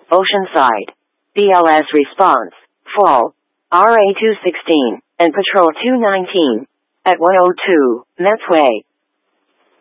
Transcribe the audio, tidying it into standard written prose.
Oceanside. BLS response, fall, RA 216, and Patrol 219, at 102, Mets Way.